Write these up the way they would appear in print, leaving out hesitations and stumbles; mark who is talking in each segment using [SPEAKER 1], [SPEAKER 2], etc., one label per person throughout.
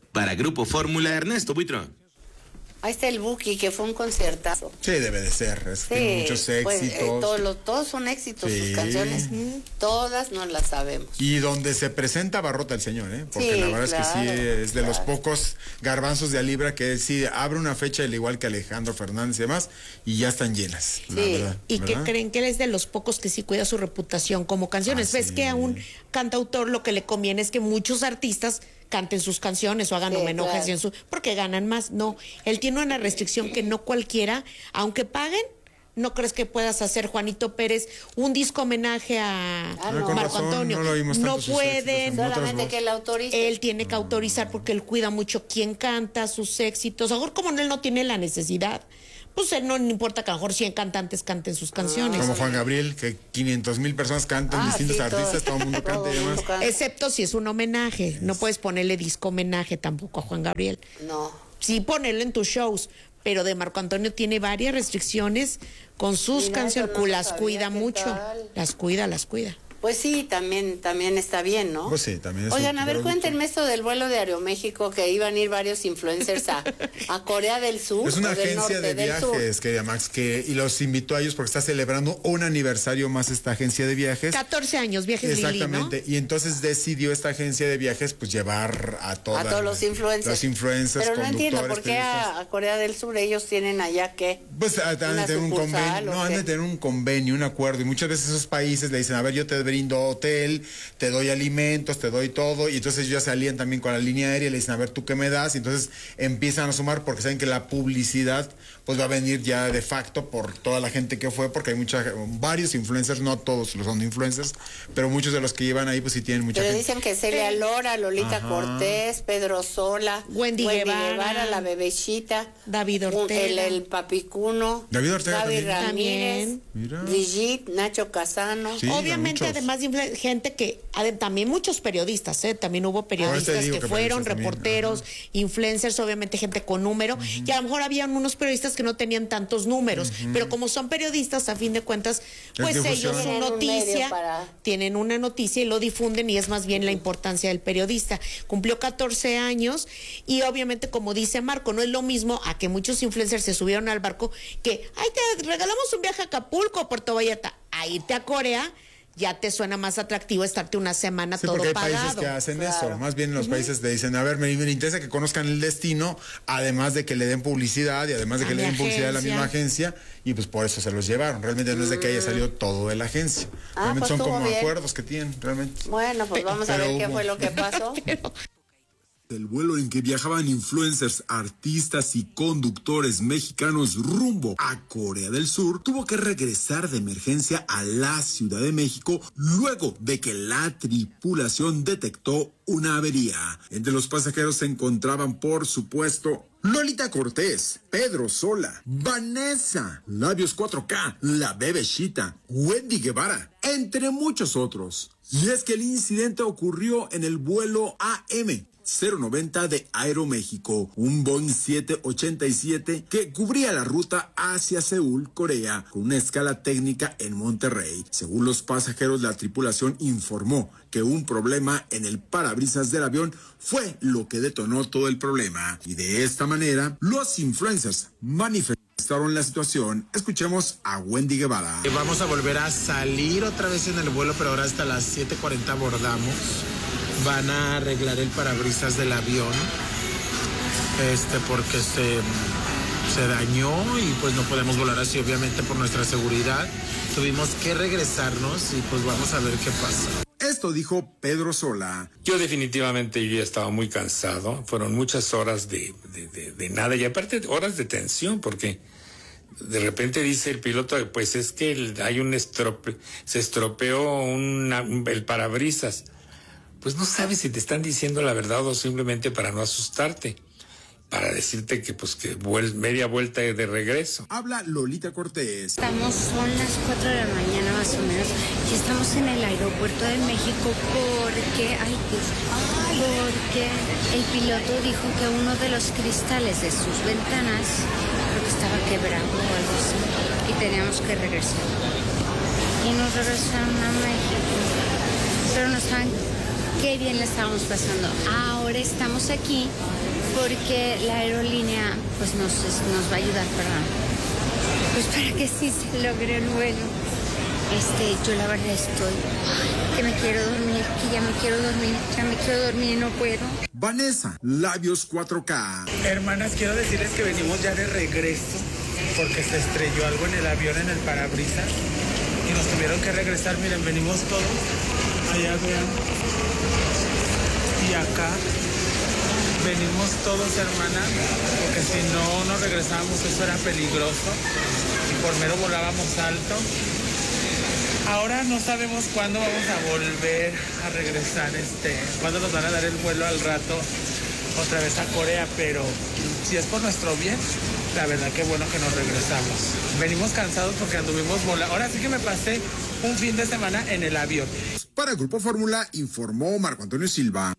[SPEAKER 1] Para Grupo Fórmula, Ernesto Buitrón.
[SPEAKER 2] Ahí está el Buki, que fue un conciertazo.
[SPEAKER 3] Sí, debe de ser. Tiene muchos éxitos.
[SPEAKER 2] Pues, todos son éxitos, sus canciones. Todas no las sabemos.
[SPEAKER 3] Y donde se presenta abarrota el señor, porque la verdad es que sí, es de los pocos garbanzos de a libra que sí abre una fecha, al igual que Alejandro Fernández y demás, y ya están llenas.
[SPEAKER 2] Sí.
[SPEAKER 3] La verdad,
[SPEAKER 4] y que creen que él es de los pocos que sí cuida su reputación como canciones. Ves que a un cantautor lo que le conviene es que muchos artistas canten sus canciones o hagan homenajes porque ganan más. No, él tiene una restricción que no cualquiera, aunque paguen. ¿No crees que puedas hacer, Juanito Pérez, un disco homenaje a Marco Antonio? No pueden.
[SPEAKER 2] Solamente que él autorice.
[SPEAKER 4] Él tiene que autorizar porque él cuida mucho quién canta, sus éxitos. Ahora, como él no tiene la necesidad, pues él no importa que a lo mejor 100 cantantes canten sus canciones.
[SPEAKER 3] Como Juan Gabriel, que 500,000 personas cantan, distintos artistas, todo el mundo canta y demás.
[SPEAKER 4] Excepto si es un homenaje. No puedes ponerle disco homenaje tampoco a Juan Gabriel.
[SPEAKER 2] No.
[SPEAKER 4] Sí, ponerlo en tus shows. Pero de Marco Antonio tiene varias restricciones con sus canciones. Las cuida mucho. Las cuida.
[SPEAKER 2] Pues sí, también está bien, ¿no?
[SPEAKER 3] Pues sí, también es.
[SPEAKER 2] Oigan, a ver, cuéntenme esto del vuelo de Aeroméxico, que iban a ir varios influencers a Corea del Sur.
[SPEAKER 3] Es una agencia de viajes, querida Max, y los invitó a ellos porque está celebrando un aniversario más esta agencia de viajes.
[SPEAKER 4] 14 años, Viajes Lili, ¿no?
[SPEAKER 3] Exactamente, y entonces decidió esta agencia de viajes pues llevar a todos
[SPEAKER 2] los influencers.
[SPEAKER 3] Los influencers,
[SPEAKER 2] pero no entiendo por qué a Corea del Sur ellos tienen allá que
[SPEAKER 3] pues han de tener un convenio, han de tener un convenio, un acuerdo, y muchas veces esos países le dicen, a ver, yo te brindo hotel, te doy alimentos, te doy todo, y entonces ellos ya se alían también con la línea aérea y le dicen, a ver, ¿tú qué me das? Y entonces empiezan a sumar porque saben que la publicidad pues va a venir ya de facto por toda la gente que fue, porque hay varios influencers, no todos los son influencers, pero muchos de los que llevan ahí pues sí tienen mucha gente.
[SPEAKER 2] Dicen que Celia Lora, Lolita Cortés, Pedro Sola,
[SPEAKER 4] Wendy Guevara,
[SPEAKER 2] la Bebecita,
[SPEAKER 4] David Ortega,
[SPEAKER 2] el Papicuno,
[SPEAKER 3] David Ortega
[SPEAKER 2] Ramírez, Brigitte, Nacho Casano.
[SPEAKER 3] Sí,
[SPEAKER 4] obviamente, además de gente que, también muchos periodistas, también hubo periodistas que fueron, reporteros, influencers, obviamente gente con número, y a lo mejor habían unos periodistas que no tenían tantos números, pero como son periodistas, a fin de cuentas, pues ellos su noticia, tienen una noticia y lo difunden, y es más bien la importancia del periodista. Cumplió 14 años, y obviamente, como dice Marco, no es lo mismo a que muchos influencers se subieron al barco que, te regalamos un viaje a Acapulco o Puerto Vallarta, a irte a Corea. Ya te suena más atractivo estarte una semana todo pagado.
[SPEAKER 3] Porque hay países que hacen eso. Más bien los países le dicen, a ver, me interesa que conozcan el destino, además de que le den publicidad y además de que le den publicidad a la misma agencia, y pues por eso se los llevaron. Realmente no es de que haya salido todo de la agencia. Realmente
[SPEAKER 2] pues
[SPEAKER 3] son como
[SPEAKER 2] bien.
[SPEAKER 3] Acuerdos que tienen, realmente.
[SPEAKER 2] Bueno, pues vamos a ver qué fue lo que pasó.
[SPEAKER 5] El vuelo en que viajaban influencers, artistas y conductores mexicanos rumbo a Corea del Sur tuvo que regresar de emergencia a la Ciudad de México luego de que la tripulación detectó una avería. Entre los pasajeros se encontraban, por supuesto, Lolita Cortés, Pedro Sola, Vanessa, Labios 4K, La Bebecita, Wendy Guevara, entre muchos otros. Y es que el incidente ocurrió en el vuelo AM 090 de Aeroméxico, un Boeing 787 que cubría la ruta hacia Seúl, Corea, con una escala técnica en Monterrey. Según los pasajeros, la tripulación informó que un problema en el parabrisas del avión fue lo que detonó todo el problema. Y de esta manera, los influencers manifestaron la situación. Escuchemos a Wendy Guevara.
[SPEAKER 6] Vamos a volver a salir otra vez en el vuelo, pero ahora hasta las 7:40 abordamos. Van a arreglar el parabrisas del avión, porque se dañó y pues no podemos volar así, obviamente por nuestra seguridad. Tuvimos que regresarnos y pues vamos a ver qué pasa.
[SPEAKER 5] Esto dijo Pedro Sola.
[SPEAKER 7] Yo definitivamente ya estaba muy cansado, fueron muchas horas de nada y aparte horas de tensión porque de repente dice el piloto, pues es que hay se estropeó el parabrisas. Pues no sabes si te están diciendo la verdad o simplemente para no asustarte, para decirte que media vuelta de regreso.
[SPEAKER 5] Habla Lolita Cortés.
[SPEAKER 8] Son las 4 de la mañana más o menos y estamos en el aeropuerto de México porque el piloto dijo que uno de los cristales de sus ventanas creo que estaba quebrado o algo así y teníamos que regresar. Y nos regresaron a México, pero no estaban qué bien la estábamos pasando. Ahora estamos aquí porque la aerolínea pues nos va a ayudar para que sí se logre el vuelo. Yo la verdad estoy que me quiero dormir, que ya me quiero dormir y no puedo.
[SPEAKER 5] Vanessa, Labios 4K.
[SPEAKER 6] Hermanas, quiero decirles que venimos ya de regreso porque se estrelló algo en el avión, en el parabrisas, y nos tuvieron que regresar. Miren, venimos todos, allá vean, y acá venimos todos, hermanas, porque si no nos regresábamos eso era peligroso y por mero volábamos alto. Ahora no sabemos cuándo vamos a volver a regresar, cuándo nos van a dar el vuelo al rato otra vez a Corea, pero si es por nuestro bien, la verdad que bueno que nos regresamos. Venimos cansados porque anduvimos volando. Ahora sí que me pasé un fin de semana en el avión.
[SPEAKER 5] Para Grupo Fórmula informó Marco Antonio Silva.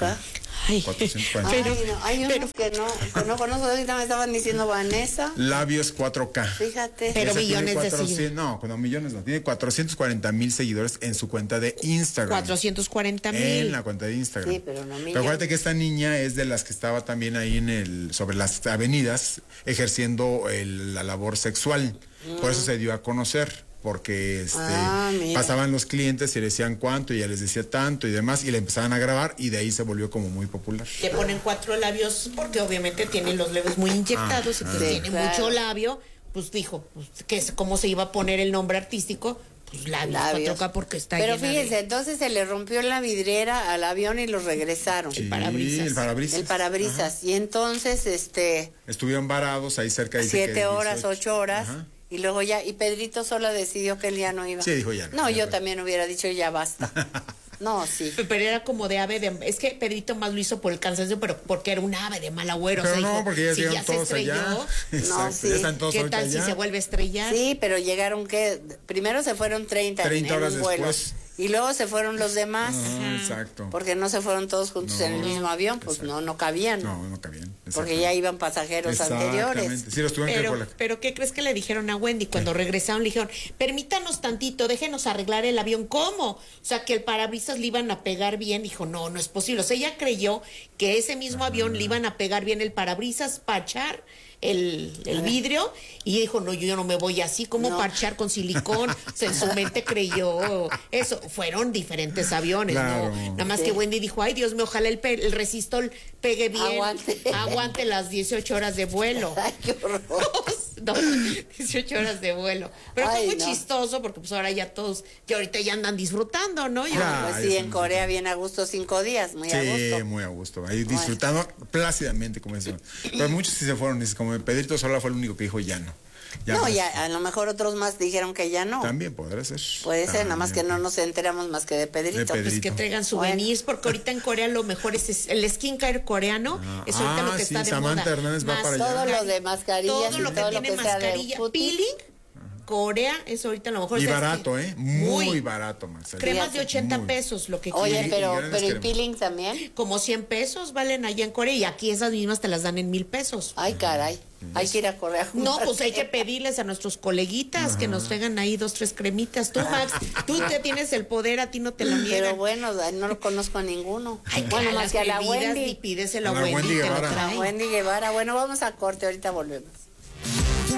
[SPEAKER 4] Ay,
[SPEAKER 3] 440.
[SPEAKER 2] Hay unos que no conozco, ahorita me estaban diciendo Vanessa.
[SPEAKER 3] Labios 4K.
[SPEAKER 2] Fíjate.
[SPEAKER 4] Pero
[SPEAKER 3] Ese
[SPEAKER 4] millones
[SPEAKER 3] tiene
[SPEAKER 4] de seguidores.
[SPEAKER 3] No, millones no. Tiene 440,000 seguidores en su cuenta de Instagram.
[SPEAKER 4] 440,000.
[SPEAKER 3] En la cuenta de Instagram.
[SPEAKER 2] Sí, pero no millones.
[SPEAKER 3] Pero acuérdate que esta niña es de las que estaba también ahí sobre las avenidas ejerciendo la labor sexual. Por eso se dio a conocer. Porque pasaban los clientes y le decían cuánto y ella les decía tanto y demás y le empezaban a grabar y de ahí se volvió como muy popular.
[SPEAKER 4] Le ponen 4 labios porque obviamente tienen los labios muy inyectados y pues tiene mucho labio, pues dijo, pues, ¿cómo se iba a poner el nombre artístico? Pues labios. 4K porque está
[SPEAKER 2] Pero
[SPEAKER 4] llena
[SPEAKER 2] fíjense, entonces se le rompió la vidriera al avión y los regresaron.
[SPEAKER 3] Sí,
[SPEAKER 4] el parabrisas.
[SPEAKER 3] El parabrisas.
[SPEAKER 2] Y entonces,
[SPEAKER 3] estuvieron varados ahí cerca de
[SPEAKER 2] 7 horas, 8 horas.
[SPEAKER 3] Ajá.
[SPEAKER 2] Y luego ya, y Pedrito sola decidió que él ya no iba.
[SPEAKER 3] Sí, dijo ya.
[SPEAKER 2] No, yo también hubiera dicho ya basta. No, sí.
[SPEAKER 4] Pero era como de ave de... Es que Pedrito más lo hizo por el cansancio, pero porque era un ave de mal agüero.
[SPEAKER 3] Pero
[SPEAKER 4] o sea,
[SPEAKER 3] no,
[SPEAKER 4] dijo,
[SPEAKER 3] porque ya
[SPEAKER 4] si
[SPEAKER 3] llegaron
[SPEAKER 4] ya se
[SPEAKER 3] todos
[SPEAKER 4] estrelló,
[SPEAKER 3] allá. Exacto,
[SPEAKER 2] sí.
[SPEAKER 3] ya están todos
[SPEAKER 4] ¿qué
[SPEAKER 3] ahorita
[SPEAKER 4] tal si
[SPEAKER 3] allá.
[SPEAKER 4] se vuelve a estrellar?
[SPEAKER 2] Sí, pero llegaron que primero se fueron 30 en
[SPEAKER 3] horas
[SPEAKER 2] un vuelo.
[SPEAKER 3] después.
[SPEAKER 2] Y luego se fueron los demás.
[SPEAKER 3] Exacto.
[SPEAKER 2] Porque no se fueron todos juntos en el mismo avión, pues no cabían.
[SPEAKER 3] No cabían.
[SPEAKER 2] Porque ya iban pasajeros anteriores.
[SPEAKER 3] Sí, los tuvieron que volar.
[SPEAKER 4] Pero ¿qué crees que le dijeron a Wendy? Cuando regresaron le dijeron, permítanos tantito, déjenos arreglar el avión. ¿Cómo? O sea, que el parabrisas le iban a pegar bien. Dijo, no es posible. O sea, ella creyó que ese mismo avión le iban a pegar bien el parabrisas, parchar el vidrio, y dijo, no, yo no me voy así, como parchar con silicón. O sea, en su mente creyó eso. Fueron diferentes aviones,
[SPEAKER 3] claro.
[SPEAKER 4] ¿no? Nada más que Wendy dijo, ay, Dios mío, ojalá el resistor pegue bien. Aguante las 18 horas de vuelo.
[SPEAKER 2] Ay, qué horror.
[SPEAKER 4] No, 18 horas de vuelo. Pero fue muy chistoso porque pues ahora ya todos, que ahorita ya andan disfrutando, ¿no?
[SPEAKER 2] Pues sí, en Corea bien a gusto 5 días, muy a gusto.
[SPEAKER 3] Sí, muy a gusto. Ahí disfrutando plácidamente, como eso. Pero muchos sí se fueron, como Pedrito Sola fue el único que dijo ya no.
[SPEAKER 2] Ya a lo mejor otros más dijeron que ya no.
[SPEAKER 3] También podrá ser.
[SPEAKER 2] Puede ser, nada más que no nos enteramos más que de Pedrito.
[SPEAKER 4] Pues que traigan souvenirs, porque ahorita en Corea lo mejor es el skincare coreano, es ahorita lo que está de
[SPEAKER 3] Samantha
[SPEAKER 4] moda.
[SPEAKER 3] Hernández va para allá.
[SPEAKER 2] Todo lo de mascarillas
[SPEAKER 4] todo lo que tiene mascarilla, peeling, Corea es ahorita lo mejor.
[SPEAKER 3] Y barato, muy barato, Marcela.
[SPEAKER 4] Cremas de 80 pesos, lo que
[SPEAKER 2] Oye,
[SPEAKER 4] quieran.
[SPEAKER 2] pero el peeling también.
[SPEAKER 4] Como 100 pesos valen allá en Corea, y aquí esas mismas te las dan en 1,000 pesos.
[SPEAKER 2] Ay, caray. Hay que ir a Corea.
[SPEAKER 4] No, pues hay que pedirles a nuestros coleguitas que nos traigan ahí 2, 3 cremitas. Tú, Max, tú te tienes el poder, a ti no te lo niegan.
[SPEAKER 2] Pero bueno, no lo conozco a ninguno.
[SPEAKER 4] Ay,
[SPEAKER 2] bueno, más que a la Wendy.
[SPEAKER 4] Y pídeselo a
[SPEAKER 3] A la
[SPEAKER 4] Wendy,
[SPEAKER 3] Wendy
[SPEAKER 4] que lo
[SPEAKER 3] Guevara.
[SPEAKER 4] trae.
[SPEAKER 2] Wendy Guevara. Bueno, vamos a corte, ahorita volvemos.